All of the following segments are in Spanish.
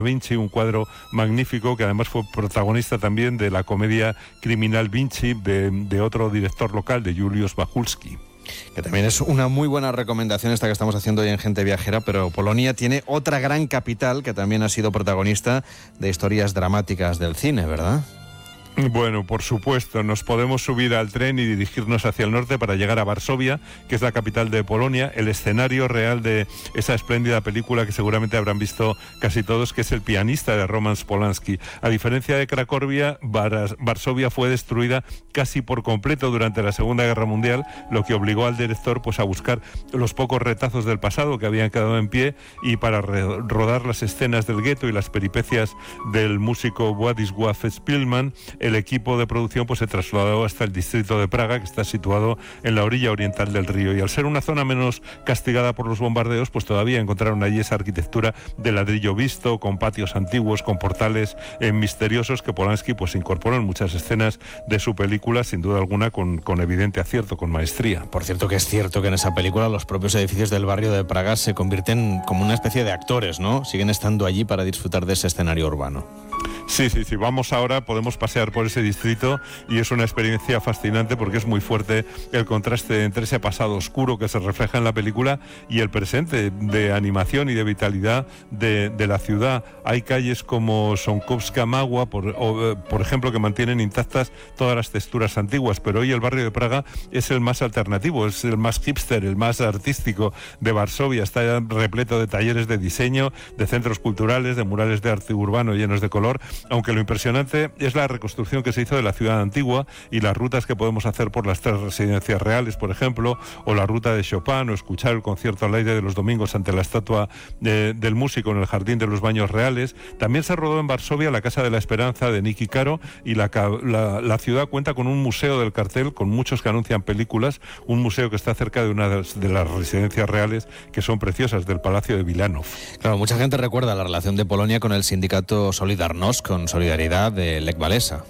Vinci, un cuadro magnífico que además fue protagonista también de la comedia criminal Vinci de otro director local, de Juliusz Bachulski. Que también es una muy buena recomendación esta que estamos haciendo hoy en Gente Viajera, pero Polonia tiene otra gran capital que también ha sido protagonista de historias dramáticas del cine, ¿verdad? Bueno, por supuesto, nos podemos subir al tren y dirigirnos hacia el norte para llegar a Varsovia, que es la capital de Polonia, el escenario real de esa espléndida película que seguramente habrán visto casi todos, que es El pianista, de Roman Polanski. A diferencia de Cracovia, Varsovia fue destruida casi por completo durante la Segunda Guerra Mundial, lo que obligó al director pues a buscar los pocos retazos del pasado que habían quedado en pie, y para rodar las escenas del gueto y las peripecias del músico Władysław Szpilman, el equipo de producción pues se trasladó hasta el distrito de Praga, que está situado en la orilla oriental del río, y al ser una zona menos castigada por los bombardeos, pues todavía encontraron allí esa arquitectura de ladrillo visto, con patios antiguos, con portales misteriosos, que Polanski pues incorporó en muchas escenas de su película, sin duda alguna con evidente acierto, con maestría. Por cierto que es cierto que en esa película los propios edificios del barrio de Praga se convierten como una especie de actores, ¿no? Siguen estando allí para disfrutar de ese escenario urbano. Sí, vamos ahora, podemos pasear por ese distrito y es una experiencia fascinante porque es muy fuerte el contraste entre ese pasado oscuro que se refleja en la película y el presente de animación y de vitalidad de la ciudad. Hay calles como Sonkowska Mała, por ejemplo, que mantienen intactas todas las texturas antiguas, pero hoy el barrio de Praga es el más alternativo, es el más hipster, el más artístico de Varsovia. Está repleto de talleres de diseño, de centros culturales, de murales de arte urbano llenos de color, aunque lo impresionante es la reconstrucción que se hizo de la ciudad antigua y las rutas que podemos hacer por las 3 residencias reales, por ejemplo, o la ruta de Chopin, o escuchar el concierto al aire de los domingos ante la estatua del músico en el Jardín de los Baños Reales. También se rodó en Varsovia la Casa de la Esperanza de Nicky Caro, y la ciudad cuenta con un museo del cartel, con muchos que anuncian películas, un museo que está cerca de una de las residencias reales que son preciosas, del Palacio de Wilanów. Claro, mucha gente recuerda la relación de Polonia con el sindicato Solidarność, con Solidaridad de Lech Walesa.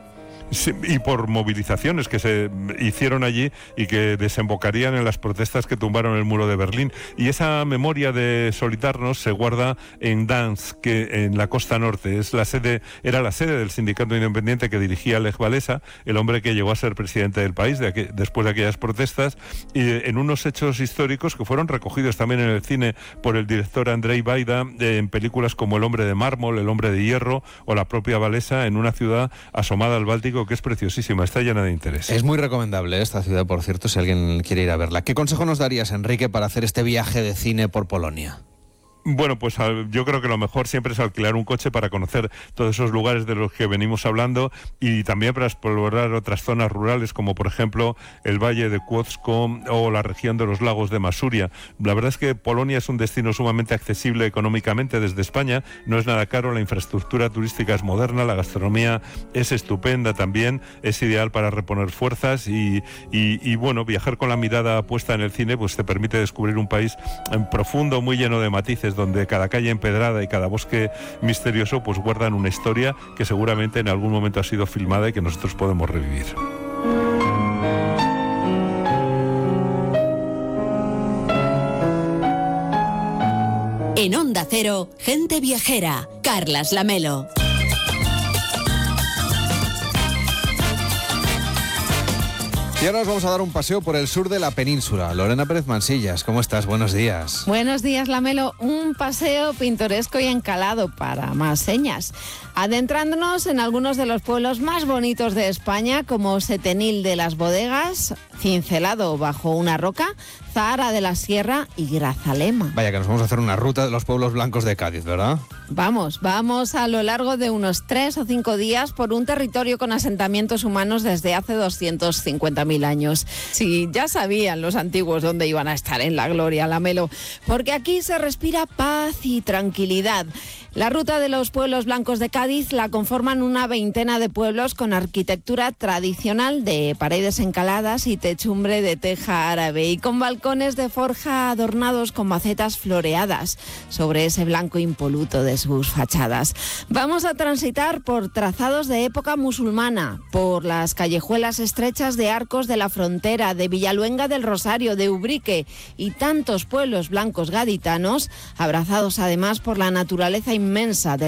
Sí, y por movilizaciones que se hicieron allí y que desembocarían en las protestas que tumbaron el muro de Berlín. Y esa memoria de Solidarność se guarda en Gdańsk, que en la costa norte era la sede del sindicato independiente que dirigía Lech Walesa, el hombre que llegó a ser presidente del país después de aquellas protestas, y en unos hechos históricos que fueron recogidos también en el cine por el director Andrzej Wajda, en películas como El hombre de mármol, El hombre de hierro o la propia Walesa, en una ciudad asomada al Báltico que es preciosísima, está llena de interés. Es muy recomendable esta ciudad, por cierto, si alguien quiere ir a verla. ¿Qué consejo nos darías, Enrique, para hacer este viaje de cine por Polonia? Bueno, pues yo creo que lo mejor siempre es alquilar un coche para conocer todos esos lugares de los que venimos hablando, y también para explorar otras zonas rurales, como por ejemplo el Valle de Kłodzko o la región de los lagos de Masuria. La verdad es que Polonia es un destino sumamente accesible económicamente desde España, no es nada caro, la infraestructura turística es moderna, la gastronomía es estupenda también, es ideal para reponer fuerzas y bueno, viajar con la mirada puesta en el cine pues te permite descubrir un país profundo, muy lleno de matices, donde cada calle empedrada y cada bosque misterioso pues guardan una historia que seguramente en algún momento ha sido filmada y que nosotros podemos revivir. En Onda Cero, Gente Viajera, Carlas Lamelo. Y ahora nos vamos a dar un paseo por el sur de la península. Lorena Pérez Mansillas, ¿cómo estás? Buenos días. Buenos días, Lamelo. Un paseo pintoresco y encalado para más señas. Adentrándonos en algunos de los pueblos más bonitos de España, como Setenil de las Bodegas, Cincelado bajo una roca, Zahara de la Sierra y Grazalema. Vaya que nos vamos a hacer una ruta de los pueblos blancos de Cádiz, ¿verdad? Vamos a lo largo de unos 3 o 5 días por un territorio con asentamientos humanos desde hace 250.000 años. Sí, ya sabían los antiguos dónde iban a estar en la gloria, Lamelo, porque aquí se respira paz y tranquilidad. La ruta de los pueblos blancos de Cádiz la conforman una veintena de pueblos con arquitectura tradicional de paredes encaladas y techumbre de teja árabe y con balcones de forja adornados con macetas floreadas sobre ese blanco impoluto de sus fachadas. Vamos a transitar por trazados de época musulmana, por las callejuelas estrechas de Arcos de la Frontera, de Villaluenga del Rosario, de Ubrique y tantos pueblos blancos gaditanos, abrazados además por la naturaleza inmensa de